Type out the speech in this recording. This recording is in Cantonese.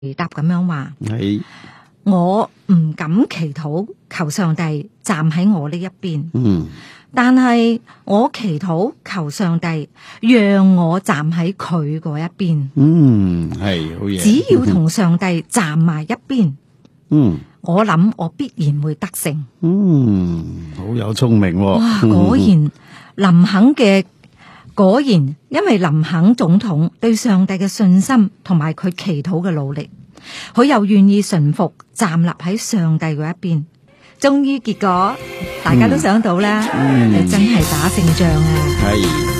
答咁樣話： 係我唔敢祈禱，求上帝站喺我呢一邊。但係我祈禱求上帝讓我站喺佢嗰一邊。 係好嘢。 只要同上帝站埋一邊，我諗我必然會得勝。 好有聰明喎。 哇，果然林肯嘅果然，因為林肯總統對上帝嘅信心同埋佢祈禱嘅努力，佢又願意順服站立喺上帝嗰一邊。終於結果大家都想到啦，你真係打勝仗啊！ 係。